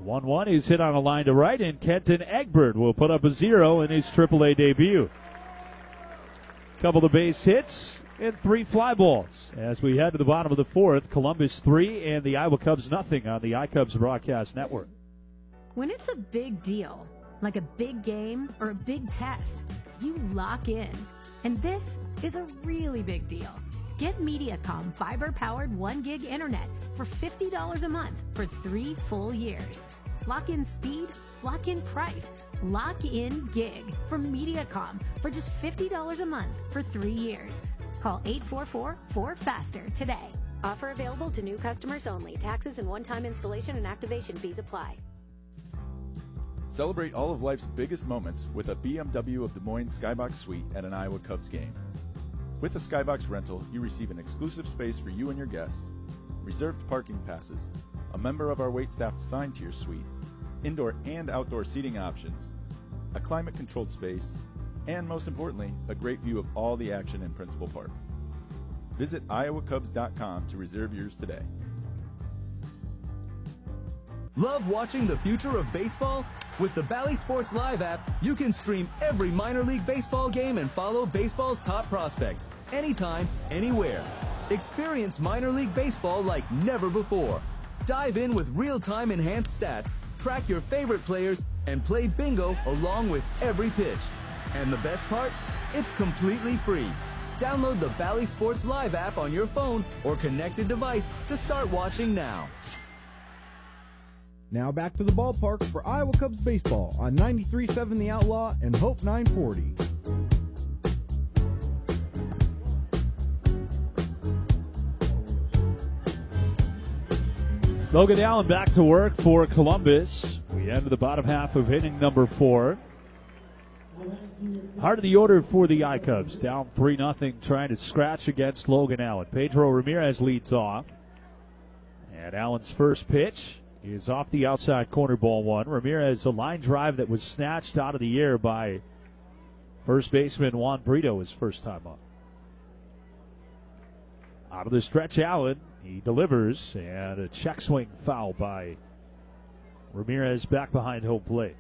1-1 is hit on a line to right, and Kenton Egbert will put up a 0 in his AAA debut. Couple of base hits and 3 fly balls. As we head to the bottom of the 4th, Columbus 3 and the Iowa Cubs nothing on the iCubs Broadcast Network. When it's a big deal, like a big game or a big test, you lock in. And this is a really big deal. Get Mediacom fiber-powered 1 gig internet for $50 a month for 3 full years. Lock in speed, lock in price, lock in gig from Mediacom for just $50 a month for 3 years. Call 844-4FASTER today. Offer available to new customers only. Taxes and one-time installation and activation fees apply. Celebrate all of life's biggest moments with a BMW of Des Moines Skybox Suite at an Iowa Cubs game. With a Skybox rental, you receive an exclusive space for you and your guests, reserved parking passes, a member of our waitstaff assigned to your suite, indoor and outdoor seating options, a climate-controlled space, and most importantly, a great view of all the action in Principal Park. Visit iowacubs.com to reserve yours today. Love watching the future of baseball? With the Bally Sports Live app, you can stream every minor league baseball game and follow baseball's top prospects anytime, anywhere. Experience minor league baseball like never before. Dive in with real-time enhanced stats, track your favorite players, and play bingo along with every pitch. And the best part? It's completely free. Download the Bally Sports Live app on your phone or connected device to start watching now. Now back to the ballpark for Iowa Cubs baseball on 93.7 The Outlaw and Hope 940. Logan Allen back to work for Columbus. We enter the bottom half of inning number 4. Heart of the order for the iCubs. Down 3-0, trying to scratch against Logan Allen. Pedro Ramirez leads off. And Allen's first pitch is off the outside corner, ball 1. Ramirez, a line drive that was snatched out of the air by first baseman Juan Brito his first time up. Out of the stretch, Allen. He delivers, and a check swing foul by Ramirez back behind home plate.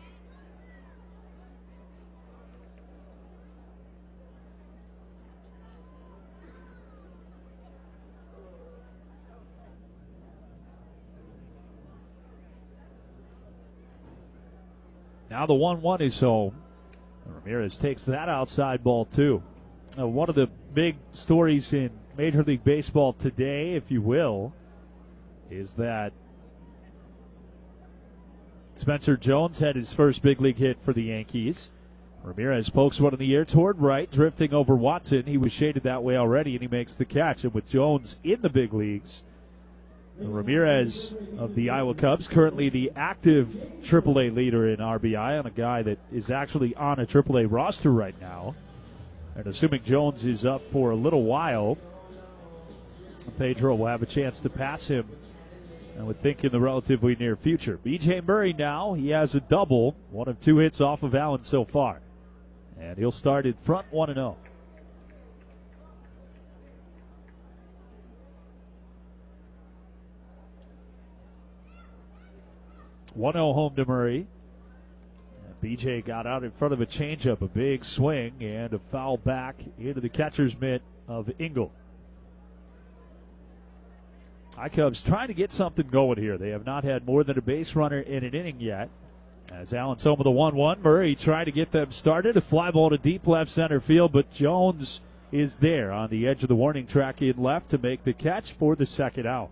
Now the 1-1 is home. Ramirez takes that outside ball, too. One of the big stories in Major League Baseball today, if you will, is that Spencer Jones had his first big league hit for the Yankees. Ramirez pokes one in the air toward right, drifting over Watson. He was shaded that way already, and he makes the catch. And with Jones in the big leagues, Ramirez of the Iowa Cubs, currently the active AAA leader in RBI, on a guy that is actually on a AAA roster right now. And assuming Jones is up for a little while, Pedro will have a chance to pass him, I would think, in the relatively near future. B.J. Murray now, he has a double, 1 of 2 hits off of Allen so far. And he'll start in front 1-0. Home to Murray. B.J. got out in front of a changeup, a big swing, and a foul back into the catcher's mitt of Engel. iCubs trying to get something going here. They have not had more than a base runner in an inning yet. As Allen's home with the 1-1, Murray trying to get them started. A fly ball to deep left center field, but Jones is there on the edge of the warning track in left to make the catch for the second out.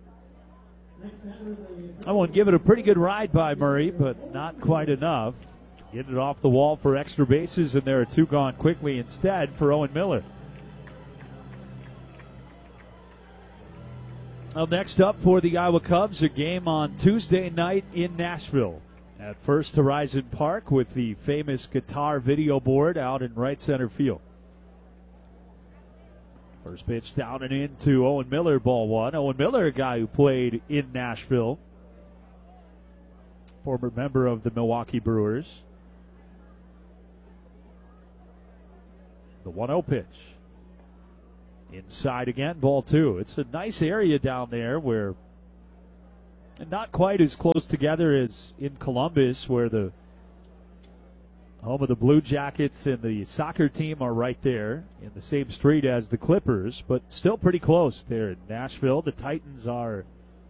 I won't give it a pretty good ride by Murray, but not quite enough. Get it off the wall for extra bases, and there are 2 gone quickly instead for Owen Miller. Well, next up for the Iowa Cubs, a game on Tuesday night in Nashville at First Horizon Park with the famous guitar video board out in right center field. First pitch down and into Owen Miller, ball 1. Owen Miller, a guy who played in Nashville, former member of the Milwaukee Brewers. The 1-0 pitch. Inside again, ball 2. It's a nice area down there where And not quite as close together as in Columbus, where the home of the Blue Jackets and the soccer team are right there in the same street as the Clippers, but still pretty close there in Nashville. The Titans are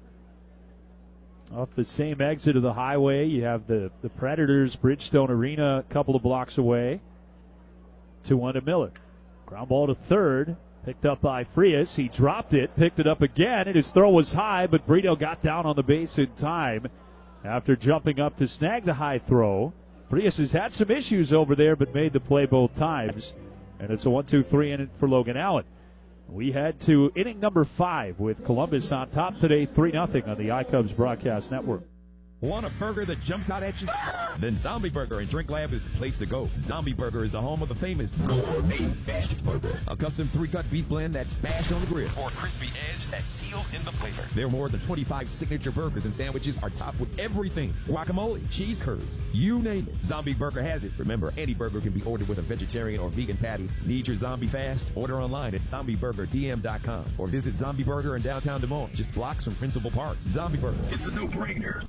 off the same exit of the highway. You have the Predators, Bridgestone Arena, a couple of blocks away. 2-1 to Miller. Ground ball to third. Picked up by Frias. He dropped it, picked it up again, and his throw was high, but Brito got down on the base in time after jumping up to snag the high throw. Frias has had some issues over there, but made the play both times. And it's a 1-2-3 inning for Logan Allen. We head to inning number 5 with Columbus on top today, 3-0 on the iCubs Broadcast Network. Want a burger that jumps out at you? Then Zombie Burger and Drink Lab is the place to go. Zombie Burger is the home of the famous gourmet bashed burger. A custom 3-cut beef blend that's bashed on the grill. Or a crispy edge that seals in the flavor. There are more than 25 signature burgers and sandwiches are topped with everything. Guacamole, cheese curds, you name it. Zombie Burger has it. Remember, any burger can be ordered with a vegetarian or vegan patty. Need your zombie fast? Order online at zombieburgerdm.com or visit Zombie Burger in downtown Des Moines, just blocks from Principal Park. Zombie Burger, it's a no-brainer.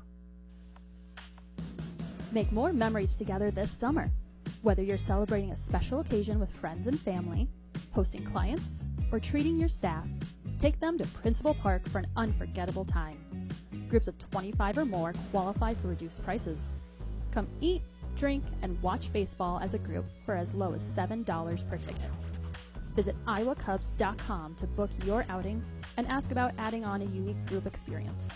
Make more memories together this summer. Whether you're celebrating a special occasion with friends and family, hosting clients, or treating your staff, take them to Principal Park for an unforgettable time. Groups of 25 or more qualify for reduced prices. Come eat, drink, and watch baseball as a group for as low as $7 per ticket. Visit iowacubs.com to book your outing and ask about adding on a unique group experience.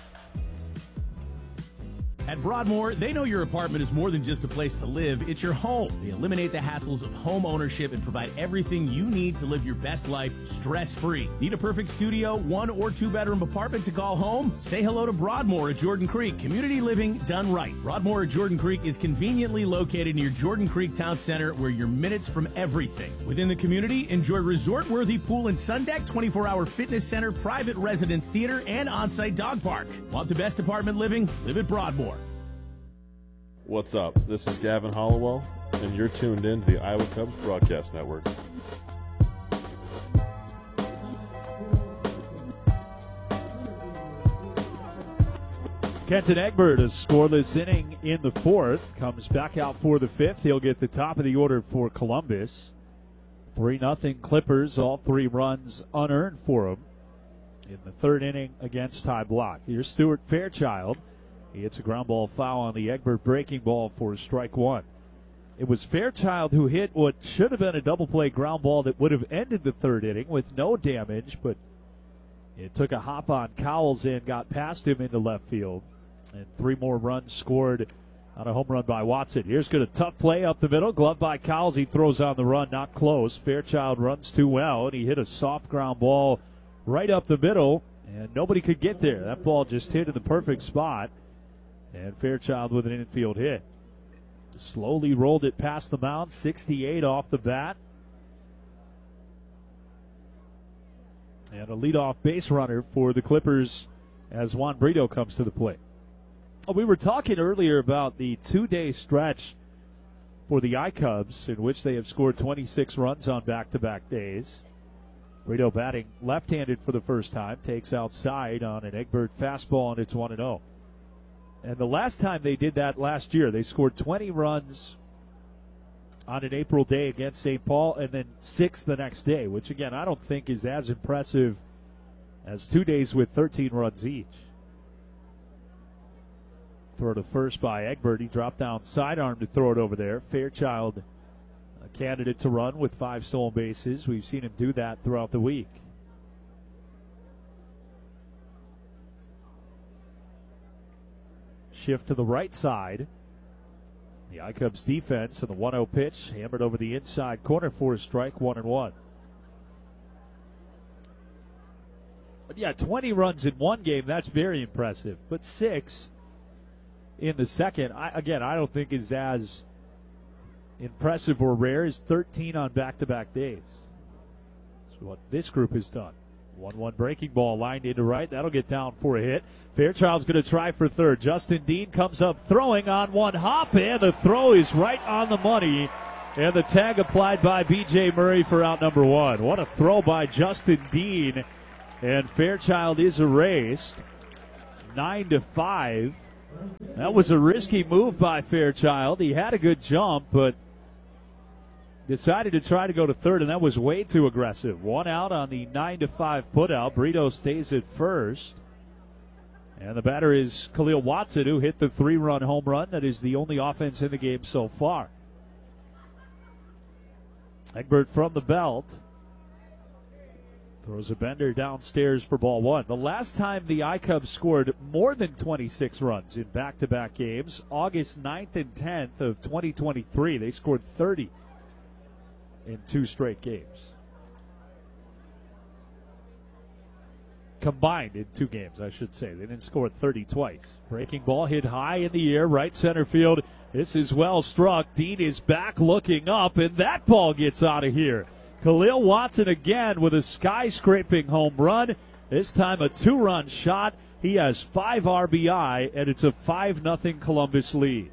At Broadmoor, they know your apartment is more than just a place to live, it's your home. They eliminate the hassles of home ownership and provide everything you need to live your best life stress-free. Need a perfect studio, 1 or 2 bedroom apartment to call home? Say hello to Broadmoor at Jordan Creek. Community living done right. Broadmoor at Jordan Creek is conveniently located near Jordan Creek Town Center, where you're minutes from everything. Within the community, enjoy resort-worthy pool and sun deck, 24-hour fitness center, private resident theater, and on-site dog park. Want the best apartment living? Live at Broadmoor. What's up? This is Gavin Hollowell, and you're tuned in to the Iowa Cubs Broadcast Network. Kenton Egbert, a scoreless inning in the 4th, comes back out for the 5th. He'll get the top of the order for Columbus. 3-0 Clippers, all 3 runs unearned for him in the 3rd inning against Ty Block. Here's Stuart Fairchild. He hits a ground ball foul on the Egbert breaking ball for strike 1. It was Fairchild who hit what should have been a double play ground ball that would have ended the 3rd inning with no damage, but it took a hop on Cowles and got past him into left field. And 3 more runs scored on a home run by Watson. Here's good, a tough play up the middle. Glove by Cowles. He throws on the run, not close. Fairchild runs too well, and he hit a soft ground ball right up the middle, and nobody could get there. That ball just hit in the perfect spot. And Fairchild with an infield hit. Slowly rolled it past the mound, 68 off the bat. And a leadoff base runner for the Clippers as Juan Brito comes to the plate. We were talking earlier about the 2-day stretch for the iCubs, in which they have scored 26 runs on back-to-back days. Brito batting left-handed for the first time, takes outside on an Egbert fastball, and it's 1-0. And the last time they did that last year, they scored 20 runs on an April day against St. Paul and then 6 the next day, which, again, I don't think is as impressive as 2 days with 13 runs each. Throw to first by Egbert. He dropped down sidearm to throw it over there. Fairchild, a candidate to run with 5 stolen bases. We've seen him do that throughout the week. Shift to the right side. The iCubs defense and the 1-0 pitch hammered over the inside corner for a strike, 1-1. But yeah, 20 runs in one game, that's very impressive. But 6 in the second, I don't think is as impressive or rare as 13 on back-to-back days. That's what this group has done. 1-1 breaking ball lined into right. That'll get down for a hit. Fairchild's going to try for third. Justin Dean comes up throwing on one hop, and the throw is right on the money. And the tag applied by B.J. Murray for out number 1. What a throw by Justin Dean. And Fairchild is erased. 9-5. That was a risky move by Fairchild. He had a good jump, but decided to try to go to third, and that was way too aggressive. 1 out on the 9-5 putout. Brito stays at first. And the batter is Khalil Watson, who hit the 3-run home run. That is the only offense in the game so far. Egbert from the belt. Throws a bender downstairs for ball 1. The last time the iCubs scored more than 26 runs in back-to-back games, August 9th and 10th of 2023. They scored 30 in 2 straight games. Combined in 2 games, I should say. They didn't score 30 twice. Breaking ball hit high in the air, right center field. This is well struck. Dean is back looking up, and that ball gets out of here. Khalil Watson again with a sky-scraping home run. This time a 2-run shot. He has 5 RBI, and it's a 5-0 Columbus lead.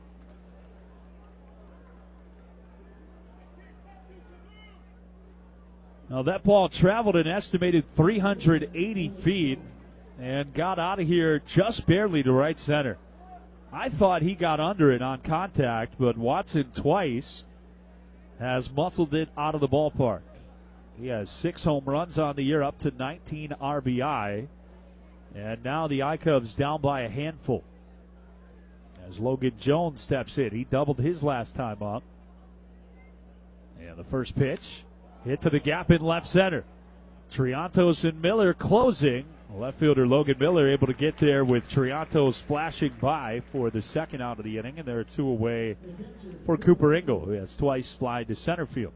Now that ball traveled an estimated 380 feet and got out of here just barely to right center. I thought he got under it on contact, but Watson twice has muscled it out of the ballpark. He has 6 home runs on the year, up to 19 RBI. And now the iCubs down by a handful as Logan Jones steps in. He doubled his last time up. And the first pitch, hit to the gap in left center. Triantos and Miller closing. Left fielder Logan Miller able to get there with Triantos flashing by for the second out of the inning, and there are 2 away for Cooper Ingle, who has twice flied to center field.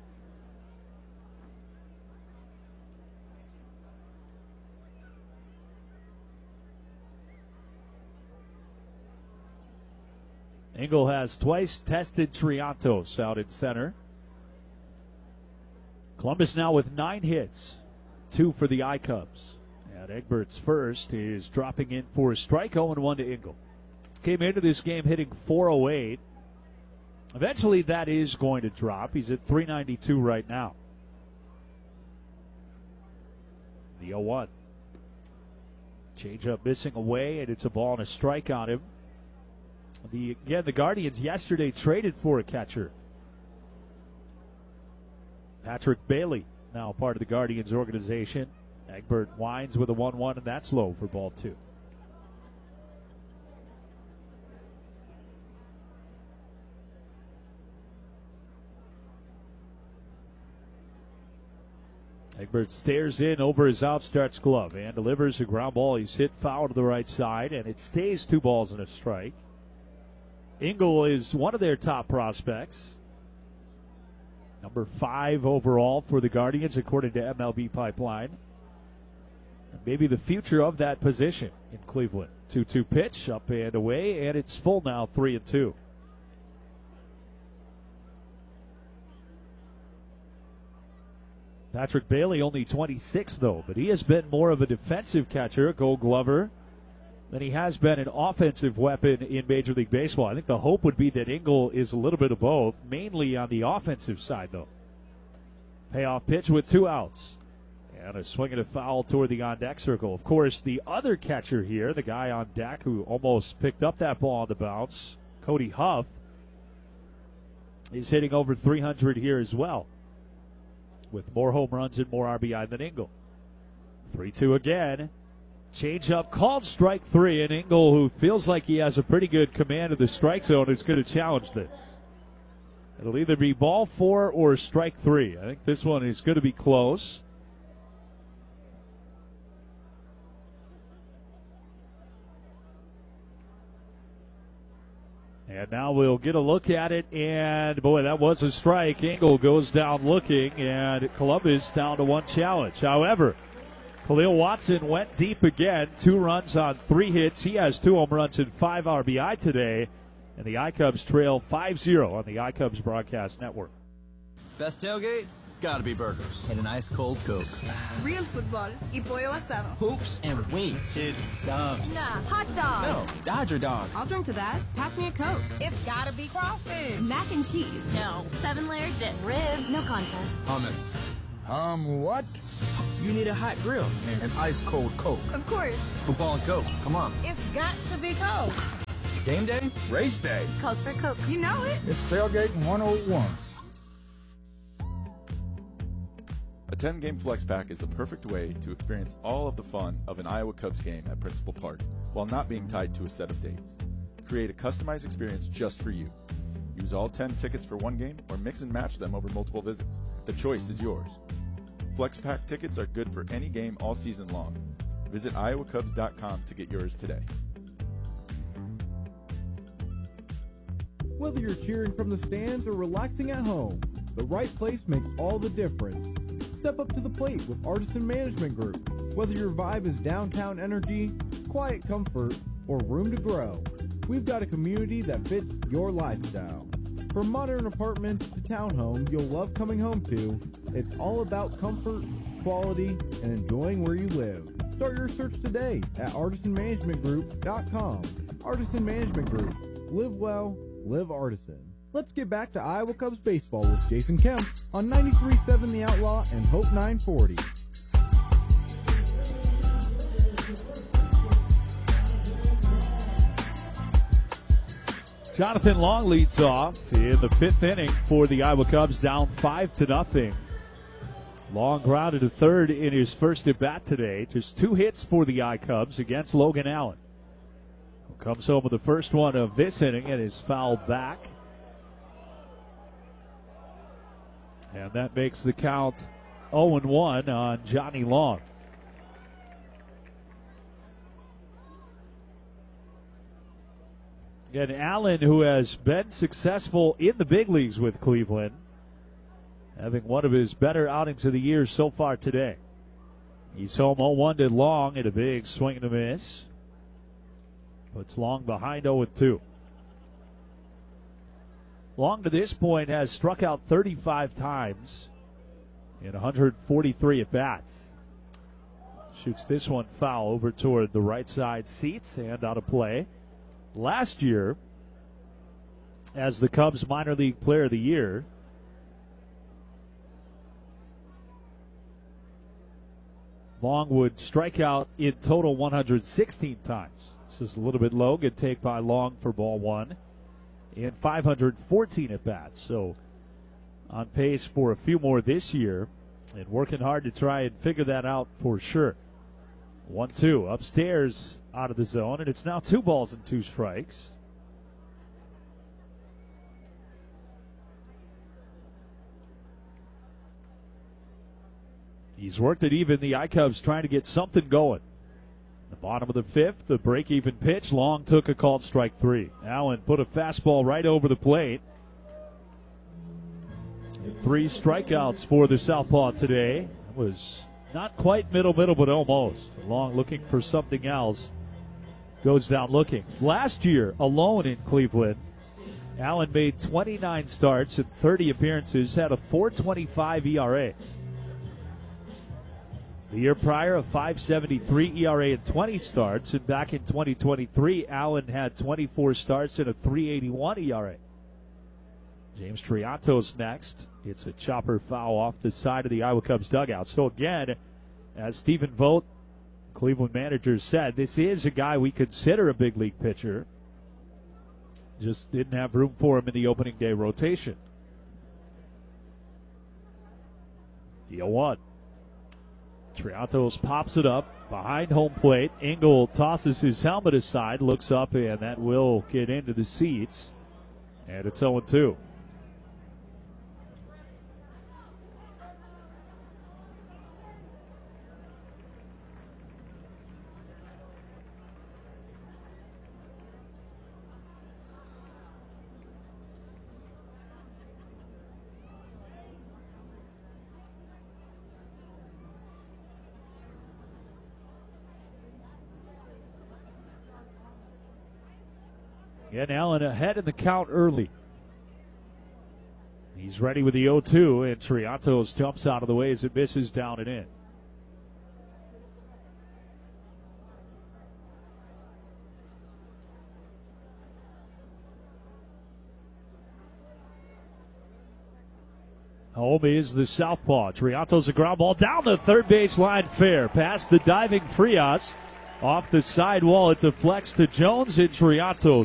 Ingle has twice tested Triantos out in center. Columbus now with 9 hits, 2 for the iCubs. And Egbert's first is dropping in for a strike, 0-1 to Ingle. Came into this game hitting .408. Eventually that is going to drop. He's at .392 right now. The 0-1. Changeup missing away, and it's a ball and a strike on him. The Guardians yesterday traded for a catcher. Patrick Bailey, now part of the Guardians organization. Egbert winds with a 1-1, and that's low for ball 2. Egbert stares in over his outstretched glove and delivers a ground ball. He's hit foul to the right side, and it stays 2 balls and a strike. Ingle is one of their top prospects. Number 5 overall for the Guardians, according to MLB Pipeline. And maybe the future of that position in Cleveland. 2-2 pitch, up and away, and it's full now, 3-2. Patrick Bailey only 26, though, but he has been more of a defensive catcher, a Gold Glover, than he has been an offensive weapon in Major League Baseball. I think the hope would be that Ingle is a little bit of both, mainly on the offensive side, though. Payoff pitch with 2 outs. And a swing and a foul toward the on-deck circle. Of course, the other catcher here, the guy on deck who almost picked up that ball on the bounce, Cody Huff, is hitting over .300 here as well, with more home runs and more RBI than Ingle. 3-2 again. Change-up called strike 3, and Ingle, who feels like he has a pretty good command of the strike zone, is going to challenge this. It'll either be ball 4 or strike 3. I think this one is going to be close. And now we'll get a look at it, and boy, that was a strike. Ingle goes down looking, and Columbus down to 1 challenge. However, Khalil Watson went deep again, 2 runs on 3 hits. He has 2 home runs and 5 RBI today, and the iCubs trail 5-0 on the iCubs Broadcast Network. Best tailgate? It's gotta be burgers. And an ice cold Coke. Real football y pollo asado. Hoops and wings. It's subs. Nah, hot dog. No, Dodger dog. I'll drink to that. Pass me a Coke. It's gotta be crawfish. Mac and cheese. No. 7-layer dip. Ribs. No contest. Hummus. What? You need a hot grill. An ice-cold Coke. Of course. Football and Coke. Come on. It's got to be Coke. Game day? Race day. Calls for Coke. You know it. It's Tailgate 101. A 10-game flex pack is the perfect way to experience all of the fun of an Iowa Cubs game at Principal Park while not being tied to a set of dates. Create a customized experience just for you. Use all 10 tickets for one game or mix and match them over multiple visits. The choice is yours. Flex pack tickets are good for any game all season long. Visit iowacubs.com to get yours today. Whether you're cheering from the stands or relaxing at home, the right place makes all the difference. Step up to the plate with Artisan Management Group. Whether your vibe is downtown energy, quiet comfort, or room to grow, we've got a community that fits your lifestyle. From modern apartments to townhomes you'll love coming home to, it's all about comfort, quality, and enjoying where you live. Start your search today at artisanmanagementgroup.com. Artisan Management Group. Live well, live Artisan. Let's get back to Iowa Cubs baseball with Jason Kemp on 93.7 The Outlaw and Hope 940. Jonathan Long leads off in the fifth inning for the Iowa Cubs, down 5-0. Long grounded to third in his first at bat today. Just 2 hits for the I Cubs against Logan Allen, who comes home with the first one of this inning and is fouled back. And that makes the count 0-1 on Johnny Long. And Allen, who has been successful in the big leagues with Cleveland, having one of his better outings of the year so far today. He's home 0-1 to Long in a big swing and a miss. Puts Long behind 0-2. Long to this point has struck out 35 times in 143 at-bats. Shoots this one foul over toward the right side seats and out of play. Last year, as the Cubs minor league player of the year, Long would strike out in total 116 times. This is a little bit low. Good take by Long for ball one. And 514 at-bats. So on pace for a few more this year and working hard to try and figure that out for sure. 1-2 upstairs out of the zone, and it's now 2 balls and 2 strikes. He's worked it even. The I-Cubs trying to get something going. The bottom of the fifth, the break-even pitch. Long took a called strike 3. Allen put a fastball right over the plate. And 3 strikeouts for the southpaw today. That was not quite middle, but almost. Long looking for something else. Goes down looking. Last year, alone in Cleveland, Allen made 29 starts and 30 appearances, had a .425 ERA. The year prior, a .573 ERA and 20 starts. And back in 2023, Allen had 24 starts and a .381 ERA. James Triantos next. It's a chopper foul off the side of the Iowa Cubs dugout. So again, as Stephen Vogt, Cleveland manager, said, this is a guy we consider a big league pitcher. Just didn't have room for him in the opening day rotation. The 0-1. Triantos pops it up behind home plate. Engel tosses his helmet aside, looks up, and that will get into the seats. And it's 0-2. And Allen ahead in the count early. He's ready with the 0-2, and Triantos jumps out of the way as it misses down and in. Home is the southpaw. Trianto's a ground ball down the third base line fair. Past the diving Frias. Off the sidewall, it deflects to Jones, and Trianto